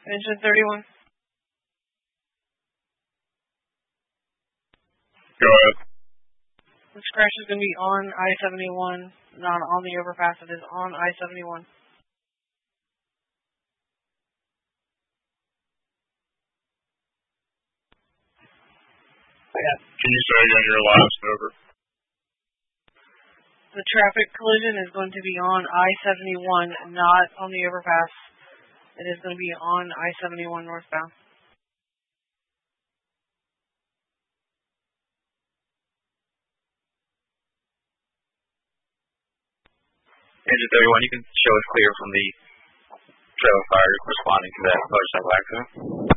Engine 31. Go ahead. This crash is going to be on I-71, not on the overpass. It is on I-71. Can you say again your last over? The traffic collision is going to be on I-71, not on the overpass. It is going to be on I-71 northbound. Engine 31, you can show us clear from the trail of fire responding to that motorcycle accident.